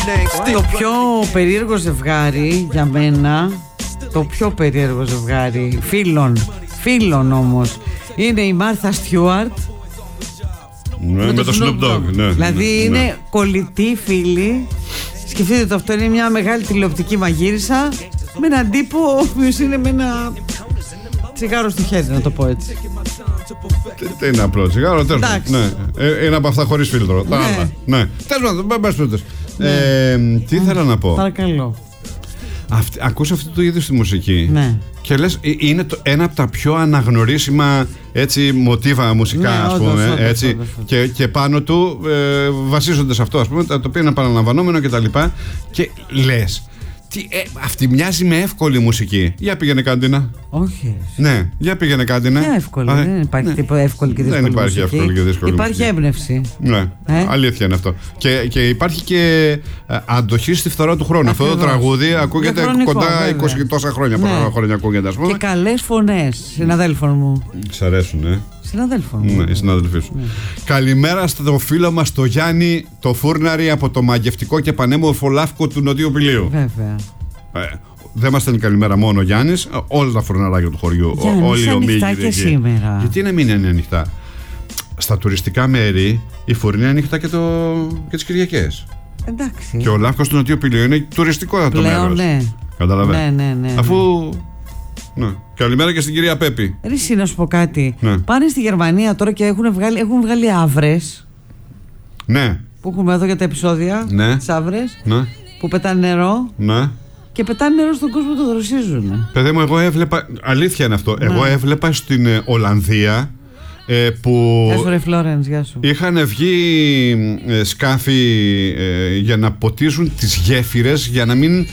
Το πιο περίεργο ζευγάρι για μένα, το πιο περίεργο ζευγάρι φίλων όμως, είναι η Μάρθα Στιούαρτ με το Snoop Dogg. Δηλαδή είναι κολλητοί φίλοι. Σκεφτείτε το, αυτό είναι μια μεγάλη τηλεοπτική μαγείρισα με έναν τύπο ο οποίος είναι με ένα τσιγάρο στο χέρι, να το πω έτσι. Τι είναι απλό τσιγάρο, τέλος πάντων. Είναι από αυτά χωρίς φίλτρο. Ναι. Τέλος πάντων, τι ήθελα να πω. Παρακαλώ. Ακούς αυτό το είδος στη μουσική. Ναι. Και λες, είναι ένα από τα πιο αναγνωρίσιμα έτσι, μοτίβα μουσικά, ναι, ας πούμε. όντως. Και πάνω του βασίζονται σε αυτό, ας πούμε, το οποίο είναι επαναλαμβανόμενο κτλ. Και λες, αυτή μοιάζει με εύκολη μουσική. Για πήγαινε κάντινα. Όχι. Ναι, για πήγαινε κάντινα. Ποια εύκολη, δεν υπάρχει τίποτα εύκολη και δύσκολη. Δεν υπάρχει μουσική. εύκολη και δύσκολη. Υπάρχει έμπνευση. Ναι, αλήθεια είναι αυτό. Και υπάρχει και αντοχή στη φθορά του χρόνου. Ακριβώς. Αυτό το τραγούδι ακούγεται χρονικό, κοντά βέβαια. 20 και τόσα χρόνια. Ναι. Χρόνια ακούγεται, ας πούμε. Και καλές φωνές συναδέλφων μου. Σ' αρέσουν, Συναδέλφων μου. Ναι, οι συνάδελφοί σου. Ναι. Καλημέρα στο φίλο μας το Γιάννη το Φούρναρη από το μαγευτικό και πανέμορφο Λάφκο του Νοτιού Πηλίου. Βέβαια. Δεν μας στέλνει καλημέρα μόνο ο Γιάννης, όλα τα φουρναράκια του χωριού. Όλοι οι ομίγυροι και σήμερα. Γιατί να μην είναι ανοιχτά? Στα τουριστικά μέρη η φουρνή είναι ανοιχτά και τις Κυριακές. Εντάξει. Και ο Λάφκος του Νοτιού Πηλίου είναι τουριστικό το μέρος. Ναι. Καταλαβαίνετε. Ναι. Αφού. Ναι. Καλημέρα και στην κυρία Πέπη. Εσύ να σου πω κάτι. Ναι. Πάνε στη Γερμανία τώρα και έχουν βγάλει άβρες. Ναι. Που έχουμε εδώ για τα επεισόδια. Ναι. Τις άβρες. Ναι. Που πετάνε νερό. Ναι. Και πετάνε νερό στον κόσμο, το δροσίζουν. Παιδί μου, εγώ έβλεπα. Αλήθεια είναι αυτό. Ναι. Εγώ έβλεπα στην Ολλανδία που. Γεια σου, ρε Φλόρενς, γεια σου. Είχαν βγει σκάφη για να ποτίζουν τις γέφυρες για να μην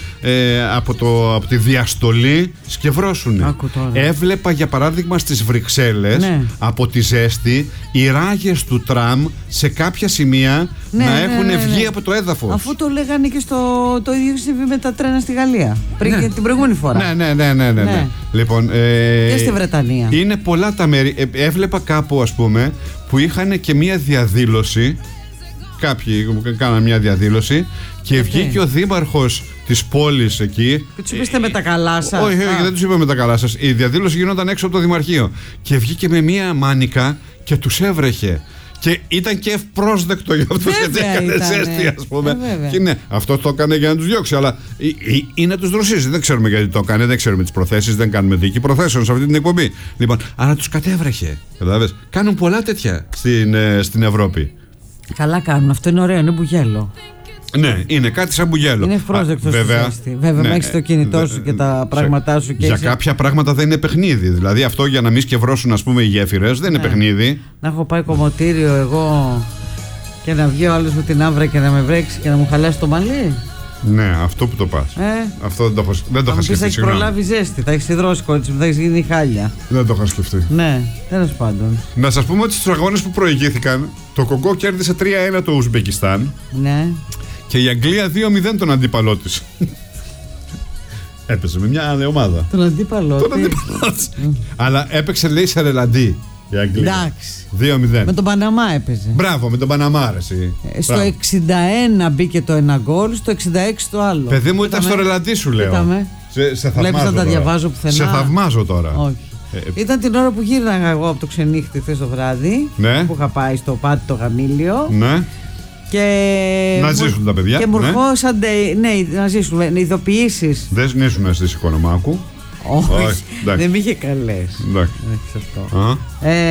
από τη διαστολή σκευρώσουν. Έβλεπα για παράδειγμα στις Βρυξέλλες, ναι, από τη ζέστη οι ράγες του τραμ σε κάποια σημεία να έχουν βγει από το έδαφος. Αφού το λέγανε και το ίδιο συμβεί με τα τρένα στη Γαλλία πριν την προηγούμενη φορά. Ναι. Λοιπόν, και στη Βρετανία. Είναι πολλά τα μέρη. Έβλεπα κάπου, ας πούμε, που είχαν και μία διαδήλωση. Κάποιοι κάναν μία διαδήλωση και βγήκε ο δήμαρχος της πόλης εκεί. Και τους είπες με τα καλά σας? Όχι, δεν τους είπα με τα καλά σας. Η διαδήλωση γινόταν έξω από το Δημαρχείο. Και βγήκε με μία μάνικα και τους έβρεχε. Και ήταν και ευπρόσδεκτο για αυτούς, γιατί έκανε ζέστη, ας πούμε. Και ναι, αυτό το έκανε για να τους διώξει. Αλλά ή να τους δροσίζει. Δεν ξέρουμε γιατί το έκανε, δεν ξέρουμε τις προθέσεις, δεν κάνουμε δίκη προθέσεων σε αυτή την εκπομπή. Λοιπόν, αλλά τους κατέβρεχε. Καταλάβες. Κάνουν πολλά τέτοια στην Ευρώπη. Καλά κάνουν, αυτό είναι ωραίο, είναι μπουγέλο. Ναι, είναι κάτι σαν μπουγέλο. Είναι ευπρόσδεκτο στη ζέστη. Βέβαια, ναι, έχεις το κινητό σου και τα πράγματά σου. Και για κάποια πράγματα δεν είναι παιχνίδι. Δηλαδή, αυτό για να μην σκευρώσουν, ας πούμε, οι γέφυρες δεν είναι παιχνίδι. Να έχω πάει κομμωτήριο εγώ και να βγει ο άλλος με την άβρα και να με βρέξει και να μου χαλάσει το μαλλί. Ναι, αυτό που το πας. Αυτό δεν το είχα σκεφτεί. Θα έχει προλάβει ζέστη, θα έχει υδρώσει κότσι μου, θα έχει γίνει χάλια. Δεν το είχα σκεφτεί. Ναι, τέλος πάντων. Να σας πούμε ότι στους αγώνες που προηγήθηκαν, το Κογκό κέρδισε 3-1 το Ουσμπεκιστάν. Ναι. Και η Αγγλία 2-0 τον αντίπαλό της. Έπαιζε με μια άλλη ομάδα. Τον αντίπαλό της. Αλλά έπαιξε, λέει, σε ρελαντί η Αγγλία. Εντάξει. 2-0. Με τον Παναμά έπαιζε. Μπράβο, με τον Παναμά, εσύ. Στο 61 μπήκε το ένα γκολ, στο 66 το άλλο. Παιδί μου, ήταν στο ρελαντί, σου λέω. Σε θαυμάζω. Βλέπεις να τα διαβάζω πουθενά? Σε θαυμάζω τώρα. Όχι. Ήταν την ώρα που γύρναγα εγώ από το ξενύχτη χθες το βράδυ. Ναι. Που είχα πάει στο Πάτι το Γαμήλιο. Ναι. Και να ζήσουν τα παιδιά. Και μου ερχόσαν, ναι, να ζήσουν ειδοποιήσεις. Δεν ζήσουν στη Σικονομάκου. Όχι, δεν με είχε καλέσει. Εντάξει. Αυτό.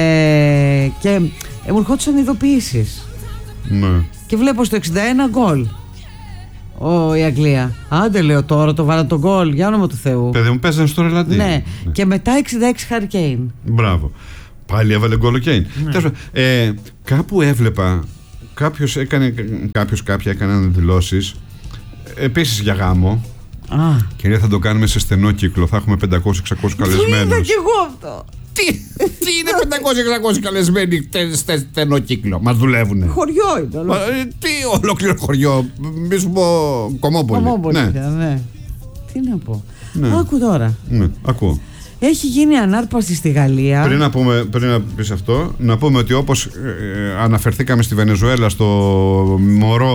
Και μου ερχόντουσαν ειδοποιήσεις. Ναι. Και βλέπω στο 61 γκολ η Αγγλία. Άντε, λέω, τώρα το βάλα το γκολ, για όνομα του Θεού. Παιδί μου, παίζανε στο ρελαντί. Ναι. Και μετά 66 Harry Kane. Μπράβο. Πάλι έβαλε γκολ ο Kane. Κάπου έβλεπα. Κάποια έκαναν δηλώσεις επίσης για γάμο. Και θα το κάνουμε σε στενό κύκλο. Θα έχουμε 500-600 καλεσμένους. Είδα κι εγώ αυτό. Τι είναι 500-600 καλεσμένοι σε στενό κύκλο? Μας δουλεύουνε. Χωριό είναι. Τι ολόκληρο χωριό? Μη σου πω Κομμόπολη. Ναι. Τι να πω. Άκου τώρα. Ναι, ακούω. Έχει γίνει ανάρπαση στη Γαλλία. Πριν να πεις αυτό, να πούμε ότι όπως αναφερθήκαμε στη Βενεζουέλα στο μωρό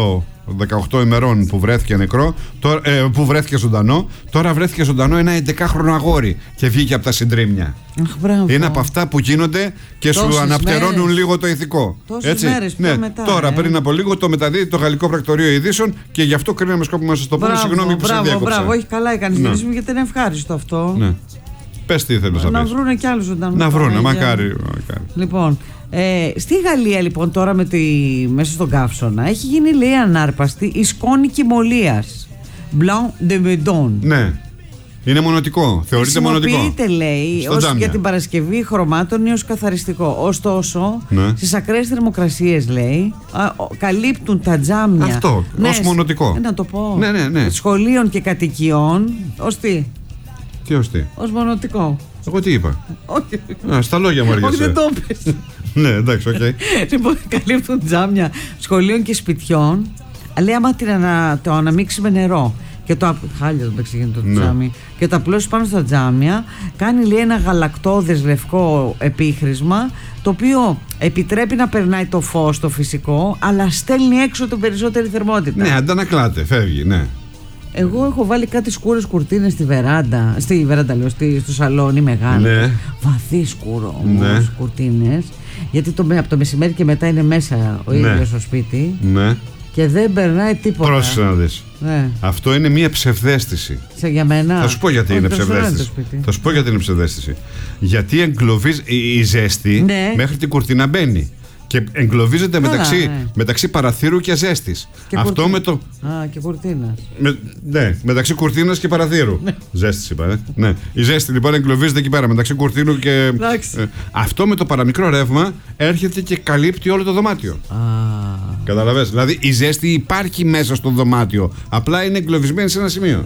18 ημερών που βρέθηκε νεκρό, που βρέθηκε ζωντανό, τώρα βρέθηκε ζωντανό ένα 11χρονο αγόρι και βγήκε από τα συντρίμμια. Είναι από αυτά που γίνονται και τόσες σου αναπτερώνουν μέρες, λίγο το ηθικό. Έτσι. Μέρες, ναι. Μετά, τώρα πριν από λίγο το μεταδίδει το Γαλλικό Πρακτορείο Ειδήσεων και γι' αυτό κρίναμε σκόπιμο να σας το πούμε. Συγγνώμη που σας διέκοψα. Μπράβο, όχι καλά έκανες, γιατί είναι ευχάριστο αυτό. Ναι. Πες τι θέλεις να πεις. Να βρούνε κι άλλους ζωντανούς. Να βρούνε, μακάρι. Λοιπόν, στη Γαλλία λοιπόν τώρα μέσα στον καύσωνα έχει γίνει, λέει, ανάρπαστη η σκόνη κοιμωλίας. Blanc de Meudon. Ναι. Είναι μονοτικό. Θεωρείται μονοτικό. Χρησιμοποιείται, λέει, για την παρασκευή χρωμάτων ή ως καθαριστικό. Ωστόσο, στις ακραίες θερμοκρασίες, λέει, καλύπτουν τα τζάμια. Αυτό, ως μονοτικό. Να το πω. Ναι. Σχολείων και κατοικιών. Ως τι. Τι ως τι. Ως μονοτικό. Εγώ τι είπα. Όχι. Στα λόγια μου αργέσαι. Όχι, δεν το πες. Ναι, εντάξει, οκ. Λοιπόν, καλύπτουν τζάμια σχολείων και σπιτιών. Λέει, άμα το αναμίξει με νερό και το χάλια το εξηγήνει το τζάμι και το απλώσει πάνω στα τζάμια, κάνει, λέει, ένα γαλακτώδες λευκό επίχρησμα, το οποίο επιτρέπει να περνάει το φως το φυσικό, αλλά στέλνει έξω την περισσότερη θερμότητα. Ναι, αντανακλάται, φεύγει, ναι. Εγώ έχω βάλει κάτι σκούρες κουρτίνες στη βεράντα, λέω, στο σαλόνι μεγάλο. Ναι. Βαθύ σκούρο όμως, κουρτίνες. Γιατί από το μεσημέρι και μετά είναι μέσα ο ίδιος στο σπίτι. Ναι. Και δεν περνάει τίποτα. Πρόσεχε να δεις. Ναι. Αυτό είναι μια ψευδαίσθηση. Για μένα. Θα σου πω γιατί είναι ψευδαίσθηση. Θα σου πω γιατί είναι ψευδαίσθηση. Γιατί εγκλωβίζει η ζέστη μέχρι την κουρτίνα μπαίνει. Και εγκλωβίζεται μεταξύ παραθύρου και ζέστης. Αυτό με το. Και κουρτίνας. Ναι, μεταξύ κουρτίνας και παραθύρου. Ζέστης είπα. Ναι. Η ζέστη λοιπόν εγκλωβίζεται εκεί πέρα μεταξύ κουρτίνου και. Αυτό με το παραμικρό ρεύμα έρχεται και καλύπτει όλο το δωμάτιο. Καταλαβες. Δηλαδή η ζέστη υπάρχει μέσα στο δωμάτιο. Απλά είναι εγκλωβισμένη σε ένα σημείο.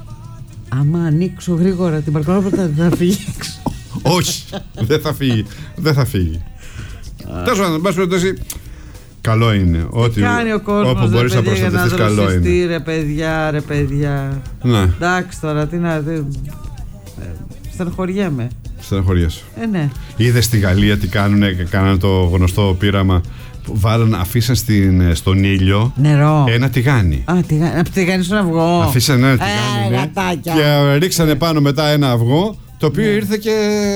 Άμα ανοίξω γρήγορα την μπαλκονόπορτα δεν θα φύγει. Όχι, δεν θα φύγει. Τέλος πάντων, εν πάση περιπτώσει, καλό είναι. Κάνει ο κόσμος, όπου μπορείς να προστατευτείς, καλό είναι. Ρε παιδιά. Ναι. Εντάξει τώρα, τι να. Στενοχωριέμαι. Στενοχωριέσαι. Ναι. Είδες στη Γαλλία τι κάνανε το γνωστό πείραμα. Αφήσαν στον ήλιο νερό. Ένα τηγάνι. Τηγάνι στον αυγό. Αφήσαν ένα τηγάνι και ρίξανε πάνω μετά ένα αυγό, το οποίο ήρθε και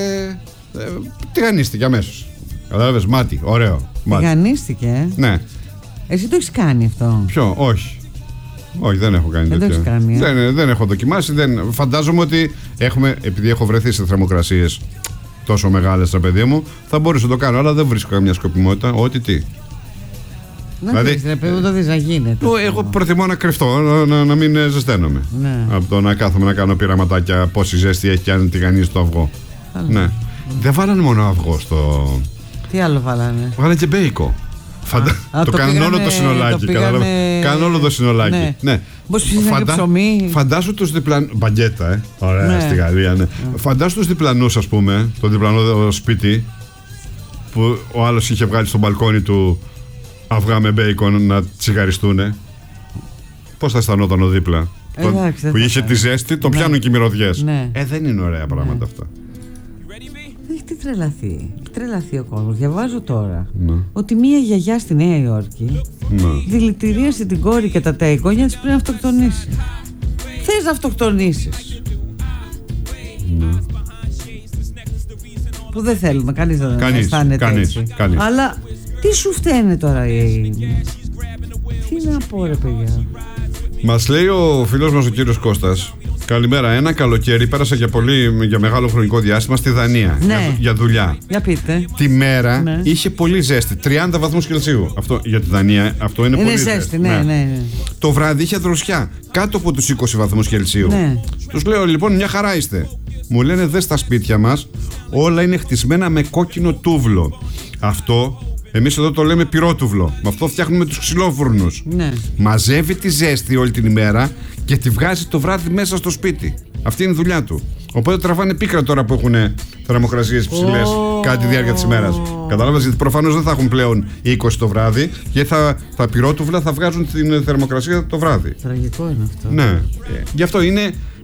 τηγανίστηκε αμέσως. Κατάλαβες, μάτι, ωραίο. Τηγανίστηκε. Ναι. Εσύ το έχεις κάνει αυτό? Ποιο, όχι. Όχι, δεν έχω κάνει τέτοιο. Δεν έχω δοκιμάσει. Φαντάζομαι ότι επειδή έχω βρεθεί σε θερμοκρασίες τόσο μεγάλες, ρε παιδί μου, θα μπορούσα να το κάνω, αλλά δεν βρίσκω καμιά σκοπιμότητα. Ό,τι τι. Δηλαδή, το δεις να γίνεται. Εγώ προτιμώ να κρυφτώ, να μην ζεσταίνομαι. Ναι. Από το να κάθομαι να κάνω πειραματάκια πόση ζέστη έχει και αν τηγανίζει το αυγό. Ναι. Δεν βάλανε μόνο αυγό στο. Τι άλλο βάλανε? Βάλανε και μπέικο. Το κάνουν όλο το συνολάκι. Κάνουν όλο το συνολάκι. Ναι. Φαντάσου τους διπλανούς. Μπαγκέτα, ωραία, στη Γαλλία, ναι. Φαντάσου τους διπλανούς, ας πούμε, το διπλανό σπίτι που ο άλλος είχε βγάλει στο μπαλκόνι του αυγά με μπέικον να τσιγαριστούνε. Πώς θα αισθανόταν ο δίπλα? Που είχε τη ζέστη, τον πιάνουν και οι μυρωδιές. Δεν είναι ωραία πράγματα αυτά. Έχει τρελαθεί ο κόσμος. Διαβάζω τώρα ότι μία γιαγιά στη Νέα Υόρκη δηλητηρίασε την κόρη και τα εγγόνια της πριν αυτοκτονήσει. Θες να αυτοκτονήσεις? Που δεν θέλουμε, κανείς δεν αισθάνεται έτσι. Αλλά τι σου φταίνε τώρα? Τι να πω, ρε παιδιά. Μας λέει ο φίλος μας ο κύριος Κώστας, καλημέρα. Ένα καλοκαίρι πέρασα για μεγάλο χρονικό διάστημα στη Δανία για δουλειά. Για πείτε. Τη μέρα είχε πολύ ζέστη, 30 βαθμούς Κελσίου. Αυτό για τη Δανία αυτό είναι πολύ ζέστη. Ναι. Το βράδυ είχε δροσιά κάτω από τους 20 βαθμούς Κελσίου. Τους λέω λοιπόν, μια χαρά είστε. Μου λένε, δε στα σπίτια μας όλα είναι χτισμένα με κόκκινο τούβλο. Αυτό εμείς εδώ το λέμε πυρότουβλο. Με αυτό φτιάχνουμε τους ξυλόφουρνους. Μαζεύει τη ζέστη όλη την ημέρα και τη βγάζει το βράδυ μέσα στο σπίτι. Αυτή είναι η δουλειά του. Οπότε τραβάνε πίκρα τώρα που έχουν θερμοκρασίες ψηλές κατά τη διάρκεια της ημέρας. Κατάλαβες, γιατί προφανώς δεν θα έχουν πλέον 20 το βράδυ και τα πυρότουβλα θα βγάζουν την θερμοκρασία το βράδυ. Τραγικό είναι αυτό. Ναι. Γι' αυτό είναι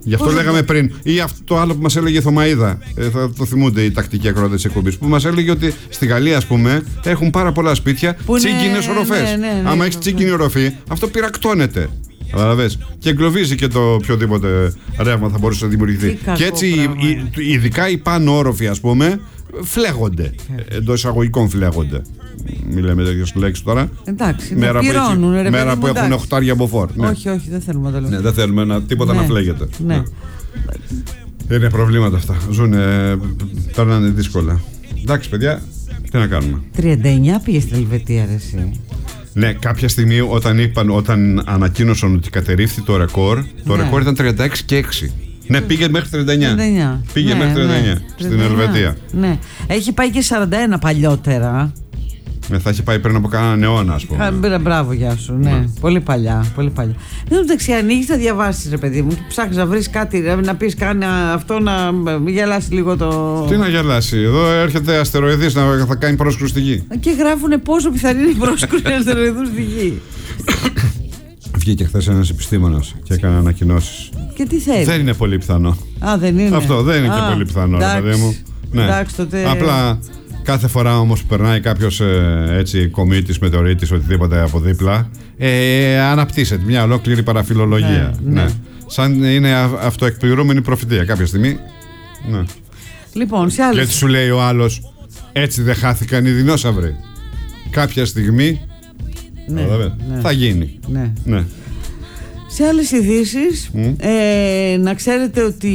Γι' αυτό λέγαμε πριν. Ή αυτό το άλλο που μας έλεγε η Θωμαΐδα. Θα το θυμούνται οι τακτικοί ακροατές της εκπομπής. Που μας έλεγε ότι στη Γαλλία, ας πούμε, έχουν πάρα πολλά σπίτια τσίγκινες οροφές. Άμα έχεις τσίγκινη οροφή, αυτό πυρακτώνεται. Καταλαβες. Και εγκλωβίζει και το οποιοδήποτε ρεύμα θα μπορούσε να δημιουργηθεί. Και έτσι, ειδικά οι πάνω όροφοι, ας πούμε, φλέγονται. Εντός εισαγωγικών φλέγονται. Μην λέμε τέτοιες λέξεις τώρα. Εντάξει, μέρα που έχουν 8 μποφόρ. Όχι, δεν θέλουμε να το λέμε. Δεν θέλουμε τίποτα να φλέγεται. Είναι προβλήματα αυτά. Περνάνε δύσκολα. Εντάξει, παιδιά, τι να κάνουμε. 39 πήγε στην Ελβετία, ρε εσύ. Ναι, κάποια στιγμή όταν ανακοίνωσαν ότι κατερρίφθη το ρεκόρ, το ρεκόρ ήταν 36 και 6. Ναι, πήγε μέχρι 39. Πήγε μέχρι 39 στην Ελβετία. Ναι. Έχει πάει και 41 παλιότερα. Θα έχει πάει πριν από κανέναν αιώνα, ας πούμε. Μπράβο, γεια σου. Ναι. Πολύ παλιά. Δεν εντάξει, ανοίγεις, θα διαβάσεις, ρε παιδί μου, και ψάχνεις να βρεις κάτι, να πεις κάνει αυτό, να γελάσει λίγο το. Τι να γελάσει, εδώ έρχεται αστεροειδής να θα κάνει πρόσκρου στη γη. Και γράφουνε πόσο πιθανή είναι η πρόσκρου αστεροειδού στη γη. Βγήκε χθες ένας επιστήμονας και έκανε ανακοινώσεις. Και τι θέλει. Δεν είναι πολύ πιθανό. Δεν είναι. Αυτό δεν είναι και πολύ πιθανό, ρε παιδί μου. Ναι. Απλά. Κάθε φορά όμως που περνάει κάποιος κομήτης, μετεωρίτης, οτιδήποτε από δίπλα, αναπτύσσεται μια ολόκληρη παραφιλολογία. Ναι. Σαν είναι αυτοεκπληρούμενη προφητεία κάποια στιγμή. Ναι. Λοιπόν, σε άλλες... Και έτσι σου λέει ο άλλος, έτσι δεν χάθηκαν οι δεινόσαυροι. Κάποια στιγμή θα γίνει. Ναι. Σε άλλες ειδήσεις, να ξέρετε ότι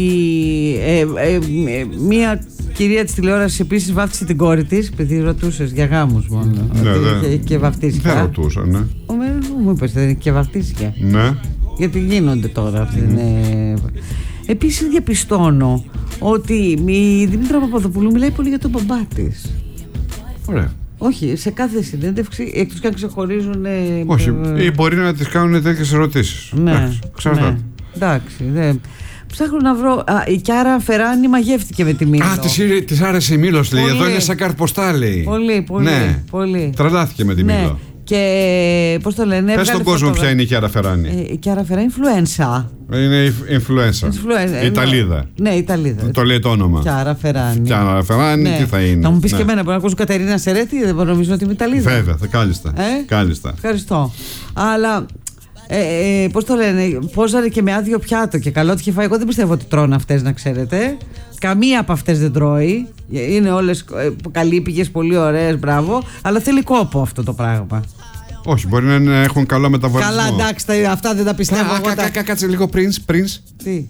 μία κυρία της τηλεόρασης επίσης βάφτισε την κόρη της, επειδή ρωτούσες για γάμους μόνο. Και βαφτίστηκε. Δεν ρωτούσα, ναι. Μου είπες, και βαφτίστηκε. Ναι. Γιατί γίνονται τώρα αυτοί. Επίσης διαπιστώνω ότι η Δήμητρα Παπαδοπούλου μιλάει πολύ για τον μπαμπά της. Ωραία. Όχι, σε κάθε συνέντευξη, εκτός και αν ξεχωρίζουν. Όχι, ή μπορεί να τις κάνουν τέτοιες ερωτήσεις. Ναι, ξέρετε. Εντάξει, ψάχνω να βρω. Η Κιάρα Φεράνη μαγεύτηκε με τη Μήλο. Της άρεσε η Μήλος, λέει. Εδώ είναι σαν καρποστά, λέει. Πολύ. Τρελάθηκε με τη Μήλο. Και πώς το λένε. Πες στον κόσμο ποια είναι η Κιάρα Φεράνη. Η Κιάρα Φεράνη influenza. Είναι influenza. Ιταλίδα. Ναι, Ιταλίδα. Το λέει το όνομα. Κιάρα Φεράνη. Κιάρα Φεράνη, τι θα είναι. Θα μου πεις και εμένα, μπορεί να ακούσω Κατερίνα Σερέτη, δεν μπορώ να νομίζω ότι είμαι Ιταλίδα. Βέβαια, κάλλιστα. Ευχαριστώ. Αλλά. Πώς το λένε, πόζαρε και με άδειο πιάτο και καλό ότι είχε φάει. Εγώ δεν πιστεύω ότι τρώνε αυτές, να ξέρετε. Καμία από αυτές δεν τρώει. Είναι όλες καλύπηγες, πολύ ωραίες, μπράβο. Αλλά θέλει κόπο αυτό το πράγμα. Όχι, μπορεί να έχουν καλό μεταβολισμό. Καλά, εντάξει, αυτά δεν τα πιστεύω. Κάτσε λίγο, Prince. Τι.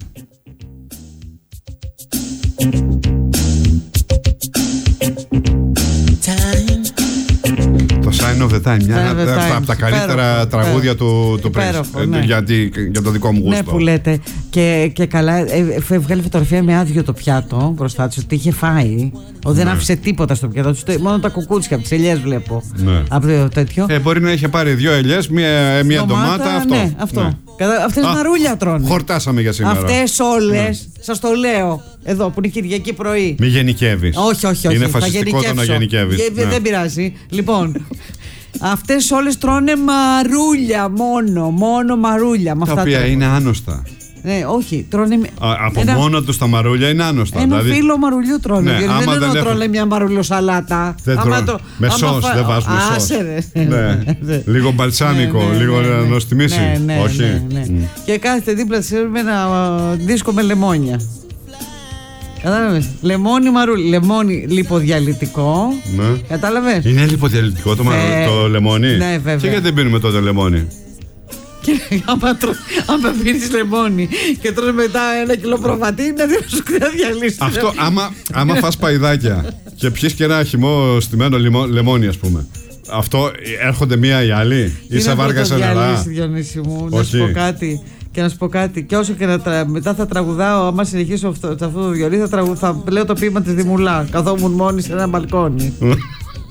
Το Sign of the Time, μια από τα καλύτερα τραγούδια του Prince. Για το δικό μου γούστο. Ναι, που λέτε. Και καλά, βγάλει φωτογραφία με άδειο το πιάτο μπροστά της, ότι είχε φάει. Δεν άφησε τίποτα στο πιάτο του. Μόνο τα κουκούτσια από τις ελιές βλέπω. Από το τέτοιο. Μπορεί να είχε πάρει 2 ελιές, μια ντομάτα. Αυτό. Ναι, αυτό. Αυτές μαρούλια τρώνε. Χορτάσαμε για σήμερα. Αυτές όλες, σας το λέω. Εδώ που είναι Κυριακή πρωί. Μη γενικεύεις. Όχι. Είναι φασιστικό το να γενικεύεις. Δεν πειράζει. Λοιπόν, αυτές όλες τρώνε μαρούλια μόνο μαρούλια. Τα οποία είναι άνοστα. Ναι, όχι, τρώνε. Από μόνο τους τα μαρούλια είναι άνοστα. Ένα φύλλο μαρουλιού τρώνε. Ναι, δεν τρώνε μια μαρουλοσαλάτα. Με σως, δεν βάζουμε σως. Λίγο μπαλσάμικο, λίγο να νοστιμήσει. Όχι. Και κάθεται δίπλα της με ένα δίσκο με λεμόνια. Κατάλαβες. Λεμόνι μαρούλι. Λεμόνι λιποδιαλυτικό. Κατάλαβες. Είναι λιποδιαλυτικό το λεμόνι. Ναι, βέβαια. Και γιατί δεν πίνουμε τότε λεμόνι. Και άμα πίνεις λεμόνι και τρώνε μετά 1 κιλό προβατή, να διαλύσεις. Αυτό άμα φας παϊδάκια και πιείς και ένα χυμό στημένο λεμόνι, ας πούμε, αυτό έρχονται μία ή άλλη ή σε βάρκα σε νερά. Διονύση μου, να σου πω κάτι. Και να σου πω κάτι, και όσο και μετά θα τραγουδάω, άμα συνεχίσω αυτό το βιολί, θα λέω το ποίημα της Δημουλά. Καθόμουν μόνη σε ένα μπαλκόνι.